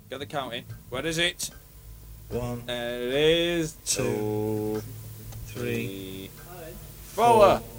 Get the count in. Where is it? 1, There it is. 2, 3, 3, 4.